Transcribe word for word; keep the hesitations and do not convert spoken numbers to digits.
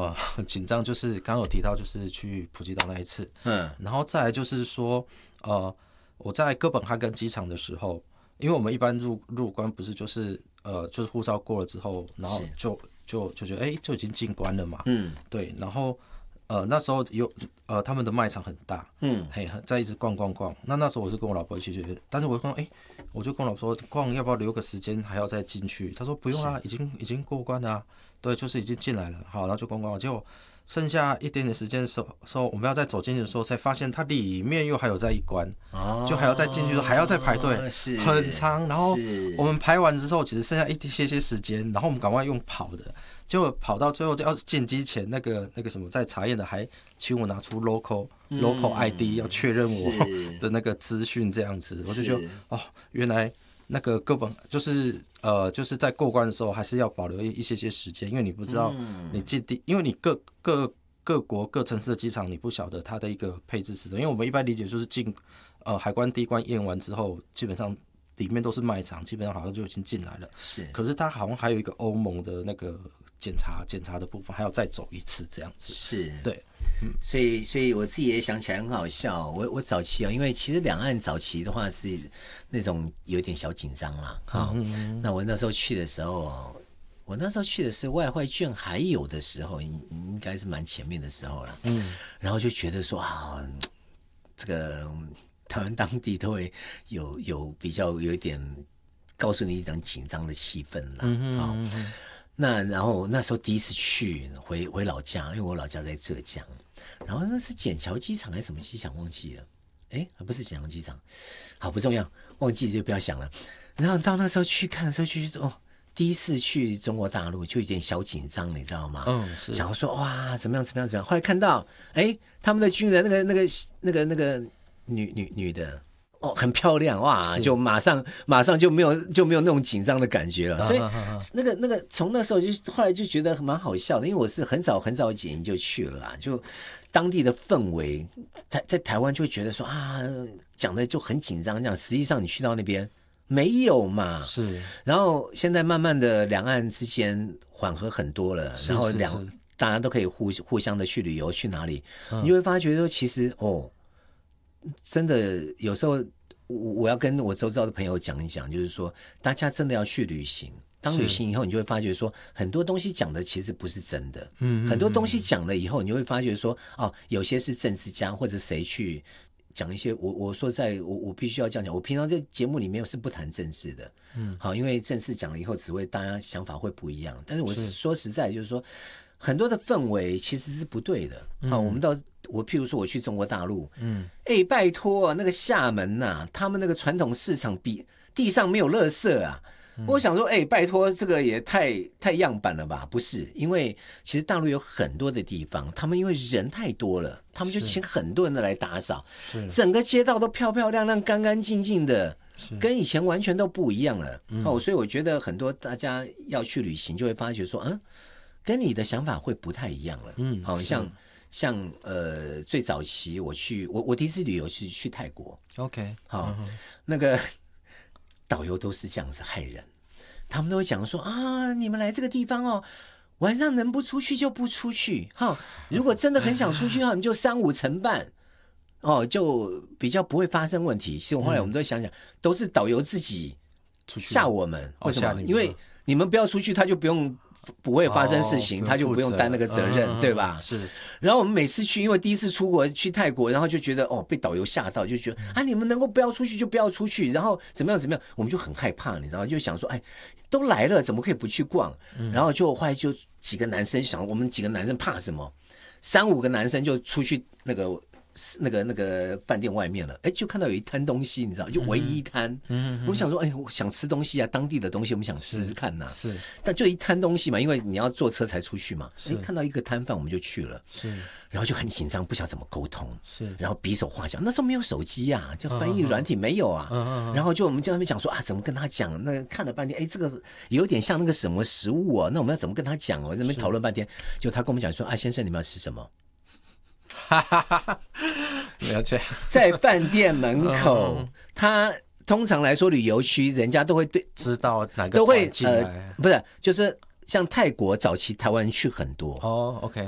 呃很紧张，就是刚刚有提到就是去普吉岛那一次，嗯，然后再来就是说呃我在哥本哈根机场的时候，因为我们一般入入关不是就是呃就是护照过了之后，然后就就就觉得哎、欸、就已经进关了嘛，嗯，对，然后呃那时候有呃他们的卖场很大，嗯，嘿在一直逛逛逛，那那时候我是跟我老婆一起去，但是我跟哎、欸、我就跟我老婆说逛要不要留个时间还要再进去，她说不用啦，已经已经过关了、啊，对，就是已经进来了，好，然后就逛逛，结果剩下一点点时间的时候，时候我们要再走进去的时候，才发现它里面又还有在一关，哦、就还要再进去，还要再排队，很长。然后我们排完之后，其实剩下一些些时间，然后我们赶快用跑的，结果跑到最后就要进机前，那个那个什么在查验的还请我拿出 local、嗯、local I D 要确认我的那个资讯，这样子，我就觉得哦，原来。那个哥本就是呃，就是在过关的时候，还是要保留一些些时间，因为你不知道你进地，因为你各各各国各城市的机场，你不晓得它的一个配置是什么。因为我们一般理解就是进呃海关第一关验完之后，基本上里面都是卖场，基本上好像就已经进来了。是，可是它好像还有一个欧盟的那个检查检查的部分，还要再走一次这样子。 是， 对。 嗯、所以，所以我自己也想起来很好笑。我我早期啊、哦，因为其实两岸早期的话是那种有点小紧张啦。哈、嗯嗯，那我那时候去的时候，我那时候去的是外汇券还有的时候，应该是蛮前面的时候了。嗯，然后就觉得说啊，这个台湾当地都会有有比较有一点告诉你一种紧张的气氛啦。嗯嗯嗯。那然后那时候第一次去回回老家，因为我老家在浙江，然后那是笕桥机场还是什么机场忘记了，哎，不是笕桥机场，好不重要，忘记就不要想了。然后到那时候去看的时候，就觉得哦，第一次去中国大陆就有点小紧张，你知道吗？嗯，是。想要说哇，怎么样怎么样怎么样，后来看到哎，他们的军人那个那个那个那个女女女的。哦，很漂亮哇！就马上马上就没有就没有那种紧张的感觉了，所以那个那个从那时候就后来就觉得蛮好笑的，因为我是很早很早几年就去了啦，就当地的氛围，在在台湾就会觉得说啊，讲的就很紧张，这样实际上你去到那边没有嘛？是，然后现在慢慢的两岸之间缓和很多了，然后两大家都可以互互相的去旅游，去哪里，嗯、你就会发觉说其实哦。真的有时候我要跟我周遭的朋友讲一讲，就是说大家真的要去旅行，当旅行以后你就会发觉说很多东西讲的其实不是真的，嗯，很多东西讲了以后你就会发觉说哦，有些是政治家或者谁去讲一些，我我说在我我必须要这样讲，我平常在节目里面是不谈政治的，嗯，好，因为政治讲了以后只会大家想法会不一样，但是我说实在就是说很多的氛围其实是不对的，嗯、好，我们到我譬如说我去中国大陆，嗯，哎、欸，拜托那个厦门呐、啊，他们那个传统市场比地上没有垃圾啊，嗯、我想说，哎、欸，拜托这个也太太样板了吧？不是，因为其实大陆有很多的地方，他们因为人太多了，他们就请很多人的来打扫，整个街道都漂漂亮亮、干干净净的。跟以前完全都不一样了，嗯、哦，所以我觉得很多大家要去旅行，就会发觉说，嗯，跟你的想法会不太一样了，嗯，好、哦、像像呃最早期我去我我第一次旅游是去泰国 ，OK， 好、哦，嗯、那个导游都是这样子害人，他们都会讲说啊，你们来这个地方哦。晚上能不出去就不出去，哈、哦！如果真的很想出去的话，你就三五成半。哦，就比较不会发生问题。其实我后来我们都想想，嗯、都是导游自己吓我们，为什么？哦、因为你们不要出去，他就不用不会发生事情，哦、他就不用担那个责任，嗯、对吧？是。然后我们每次去，因为第一次出国去泰国，然后就觉得哦，被导游吓到，就觉得、嗯、啊，你们能够不要出去就不要出去，然后怎么样怎么样，我们就很害怕，你知道吗？就想说，哎，都来了，怎么可以不去逛？嗯、然后就后来就几个男生想，我们几个男生怕什么？三五个男生就出去那个。那个那个饭店外面了，哎，就看到有一摊东西，你知道，就唯一一摊。嗯，我想说，哎，我想吃东西啊，当地的东西，我们想试试看呐、啊。是，但就一摊东西嘛，因为你要坐车才出去嘛。哎，看到一个摊贩，我们就去了。是，然后就很紧张，不晓得怎么沟通。是，然后比手画脚，那时候没有手机啊，就翻译软体没有啊。嗯嗯。然后就我们在那边讲说啊，怎么跟他讲？那看了半天，哎，这个有点像那个什么食物啊，那我们要怎么跟他讲哦？在那边讨论半天，就他跟我们讲说啊，先生，你们要吃什么？ 哈哈哈，了解。 在饭店门口，嗯、他通常来说旅游区，人家都会对知道哪个都会呃，不是，就是像泰国早期台湾人去很多哦 ，OK。